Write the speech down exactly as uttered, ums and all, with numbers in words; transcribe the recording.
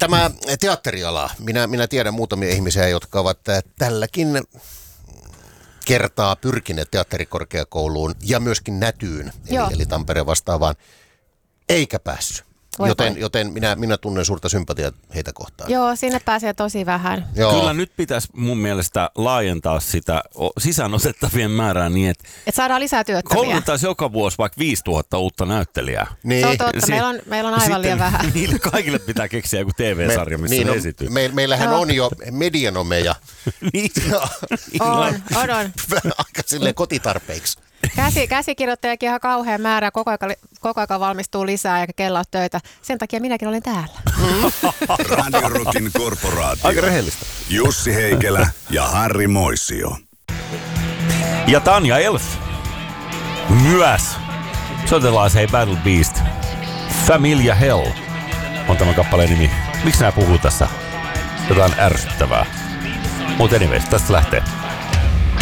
Tämä teatteriala, minä, minä tiedän muutamia ihmisiä, jotka ovat tälläkin kertaa pyrkineet teatterikorkeakouluun ja myöskin Nätyyn, eli, eli Tampereen vastaavaan, eikä päässyt. Voi joten, joten minä, minä tunnen suurta sympatiaa heitä kohtaan. Joo, sinne pääsee tosi vähän. Joo. Kyllä nyt pitäisi mun mielestä laajentaa sitä sisäänotettavien määrää niin, että et saadaan lisää työttömiä. Koulutettaisiin joka vuosi vaikka viisituhatta uutta näyttelijää. Niin. Se on totta, si- meillä, on, meillä on aivan liian vähän. Niille kaikille pitää keksiä joku T V-sarja, missä me, niin ne esityy. Me, meillähän no. on jo medianomeja. niin. on, on, on. Aika silleen kotitarpeiksi. Käsi, käsikirjoittajakin ihan kauhean määrä, koko ajan, koko ajan valmistuu lisää ja kellaa töitä. Sen takia minäkin olen täällä. Radio Rockin korporaatio. Aika rehellistä. Jussi Heikelä ja Harri Moisio. Ja Tanja Elf. Myös. Soitellaan se Hey Battle Beast. Familia Hell on tämä kappaleen nimi. Miksi nää puhuu tässä? Jotain ärsyttävää. Mutta anyways, tästä lähtee.